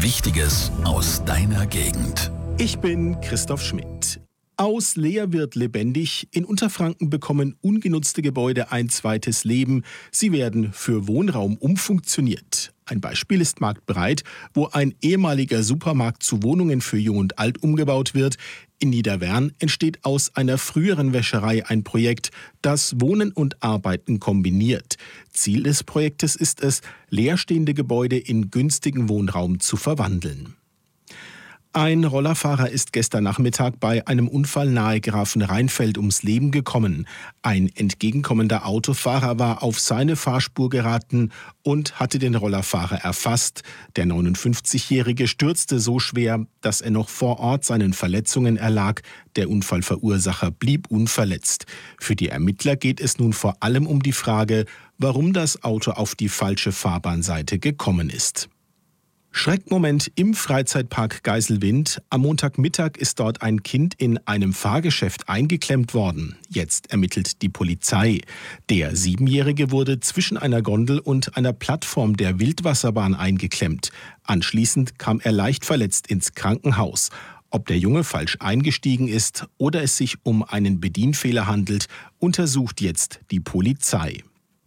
Wichtiges aus deiner Gegend. Ich bin Christoph Schmidt. Aus leer wird lebendig. In Unterfranken bekommen ungenutzte Gebäude ein zweites Leben. Sie werden für Wohnraum umfunktioniert. Ein Beispiel ist Marktbreit, wo ein ehemaliger Supermarkt zu Wohnungen für Jung und Alt umgebaut wird. In Niederwern entsteht aus einer früheren Wäscherei ein Projekt, das Wohnen und Arbeiten kombiniert. Ziel des Projektes ist es, leerstehende Gebäude in günstigen Wohnraum zu verwandeln. Ein Rollerfahrer ist gestern Nachmittag bei einem Unfall nahe Grafenrheinfeld ums Leben gekommen. Ein entgegenkommender Autofahrer war auf seine Fahrspur geraten und hatte den Rollerfahrer erfasst. Der 59-Jährige stürzte so schwer, dass er noch vor Ort seinen Verletzungen erlag. Der Unfallverursacher blieb unverletzt. Für die Ermittler geht es nun vor allem um die Frage, warum das Auto auf die falsche Fahrbahnseite gekommen ist. Schreckmoment im Freizeitpark Geiselwind. Am Montagmittag ist dort ein Kind in einem Fahrgeschäft eingeklemmt worden. Jetzt ermittelt die Polizei. Der 7-Jährige wurde zwischen einer Gondel und einer Plattform der Wildwasserbahn eingeklemmt. Anschließend kam er leicht verletzt ins Krankenhaus. Ob der Junge falsch eingestiegen ist oder es sich um einen Bedienfehler handelt, untersucht jetzt die Polizei.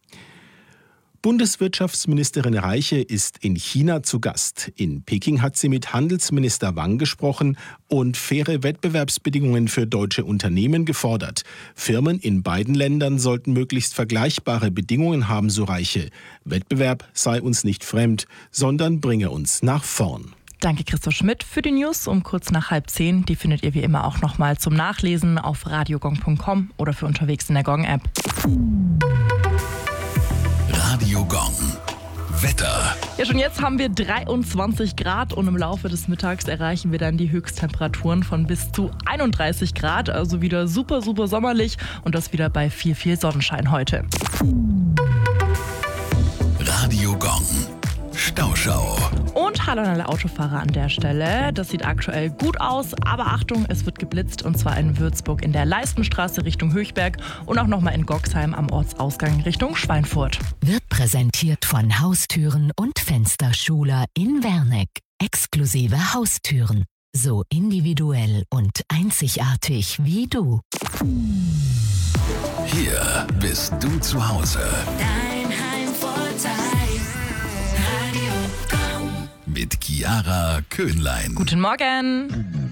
Bundeswirtschaftsministerin Reiche ist in China zu Gast. In Peking hat sie mit Handelsminister Wang gesprochen und faire Wettbewerbsbedingungen für deutsche Unternehmen gefordert. Firmen in beiden Ländern sollten möglichst vergleichbare Bedingungen haben, so Reiche. Wettbewerb sei uns nicht fremd, sondern bringe uns nach vorn. Danke Christoph Schmidt für die News um kurz nach 9:30. Die findet ihr wie immer auch nochmal zum Nachlesen auf radiogong.com oder für unterwegs in der Gong-App. Radio Gong. Wetter. Ja, schon jetzt haben wir 23 Grad und im Laufe des Mittags erreichen wir dann die Höchsttemperaturen von bis zu 31 Grad. Also wieder super, super sommerlich und das wieder bei viel Sonnenschein heute. Radio Gong. Stauschau. Und hallo an alle Autofahrer an der Stelle. Das sieht aktuell gut aus, aber Achtung, es wird geblitzt und zwar in Würzburg in der Leistenstraße Richtung Höchberg und auch nochmal in Goxheim am Ortsausgang Richtung Schweinfurt. Wird präsentiert von Haustüren und Fensterschuler in Werneck. Exklusive Haustüren. So individuell und einzigartig wie du. Hier bist du zu Hause. Dein Heimvorteil. Radio Gong. Mit Chiara Köhnlein. Guten Morgen.